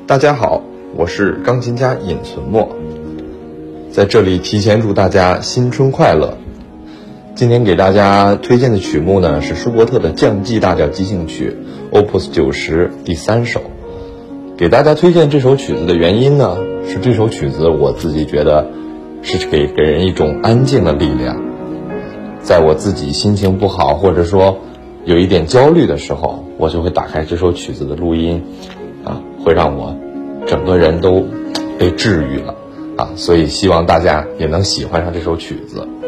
大家好，我是钢琴家尹存墨，在这里提前祝大家新春快乐。今天给大家推荐的曲目呢是舒伯特的降 G 大调即兴曲 Opus 90第3首。给大家推荐这首曲子的原因呢，是这首曲子我自己觉得是给人一种安静的力量。在我自己心情不好或者说有一点焦虑的时候，我就会打开这首曲子的录音会让我整个人都被治愈了所以希望大家也能喜欢上这首曲子。